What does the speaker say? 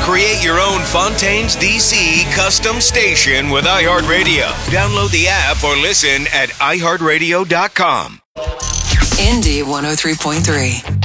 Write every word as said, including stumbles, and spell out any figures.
Create your own Fontaine's D C custom station with iHeartRadio. Download the app or listen at i heart radio dot com. Indy one oh three point three.